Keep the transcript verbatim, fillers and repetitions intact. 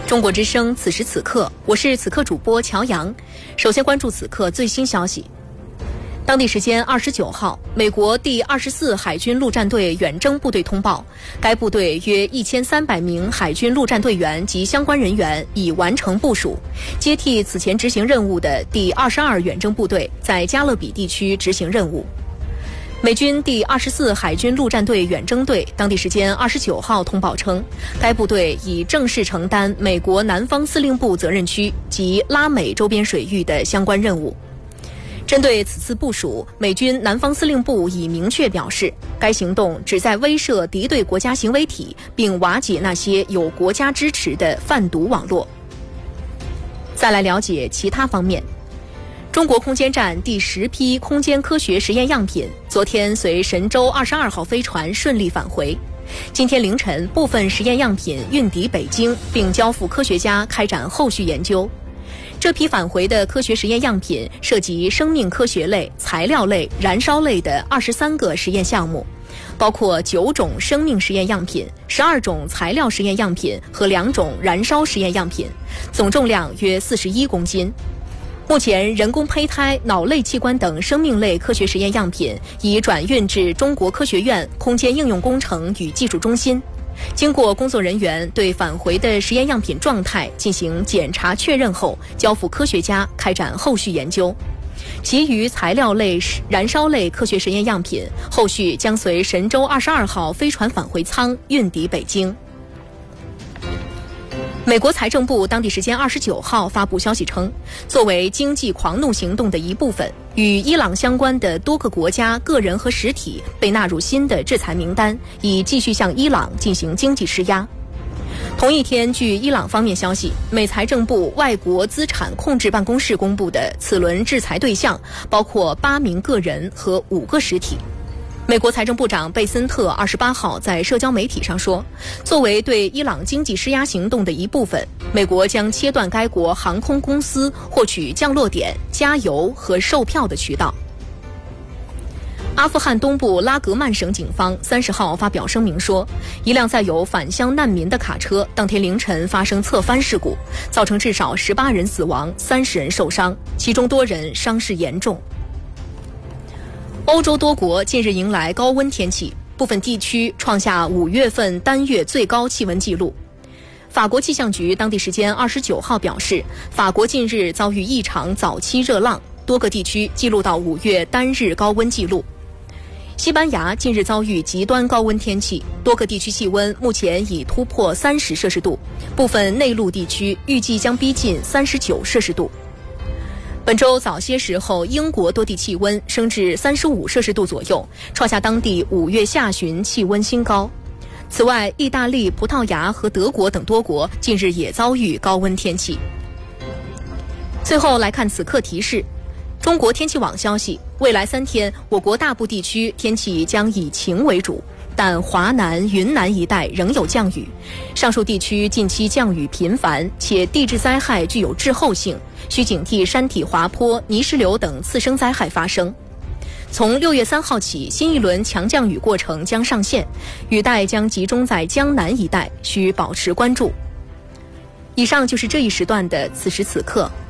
中国之声，此时此刻，我是此刻主播乔阳。首先关注此刻最新消息。当地时间二十九号，美国第二十四海军陆战队远征部队通报，该部队约一千三百名海军陆战队员及相关人员已完成部署，接替此前执行任务的第二十二远征部队在加勒比地区执行任务。美军第二十四海军陆战队远征队当地时间二十九号通报称，该部队已正式承担美国南方司令部责任区及拉美周边水域的相关任务。针对此次部署，美军南方司令部已明确表示，该行动旨在威慑敌对国家行为体，并瓦解那些有国家支持的贩毒网络。再来了解其他方面。中国空间站第十批空间科学实验样品昨天随神舟二十二号飞船顺利返回，今天凌晨部分实验样品运抵北京，并交付科学家开展后续研究。这批返回的科学实验样品涉及生命科学类、材料类、燃烧类的二十三个实验项目，包括九种生命实验样品、十二种材料实验样品和两种燃烧实验样品，总重量约四十一公斤。目前，人工胚胎、脑类器官等生命类科学实验样品已转运至中国科学院空间应用工程与技术中心。经过工作人员对返回的实验样品状态进行检查确认后，交付科学家开展后续研究。其余材料类、燃烧类科学实验样品后续将随神舟二十二号飞船返回舱运抵北京。美国财政部当地时间二十九号发布消息称，作为经济狂怒行动的一部分，与伊朗相关的多个国家、个人和实体被纳入新的制裁名单，以继续向伊朗进行经济施压。同一天，据伊朗方面消息，美财政部外国资产控制办公室公布的此轮制裁对象包括八名个人和五个实体。美国财政部长贝森特二十八号在社交媒体上说，作为对伊朗经济施压行动的一部分，美国将切断该国航空公司获取降落点、加油和售票的渠道。阿富汗东部拉格曼省警方三十号发表声明说，一辆载有返乡难民的卡车当天凌晨发生侧翻事故，造成至少十八人死亡、三十人受伤，其中多人伤势严重。欧洲多国近日迎来高温天气，部分地区创下五月份单月最高气温纪录。法国气象局当地时间二十九号表示，法国近日遭遇一场早期热浪，多个地区记录到五月单日高温纪录。西班牙近日遭遇极端高温天气，多个地区气温目前已突破三十摄氏度，部分内陆地区预计将逼近三十九摄氏度。本周早些时候，英国多地气温升至三十五摄氏度左右，创下当地五月下旬气温新高。此外，意大利、葡萄牙和德国等多国近日也遭遇高温天气。最后来看此刻提示。中国天气网消息，未来三天，我国大部地区天气将以晴为主，但华南、云南一带仍有降雨。上述地区近期降雨频繁，且地质灾害具有滞后性，需警惕山体滑坡、泥石流等次生灾害发生。从六月三号起，新一轮强降雨过程将上线，雨带将集中在江南一带，需保持关注。以上就是这一时段的此时此刻。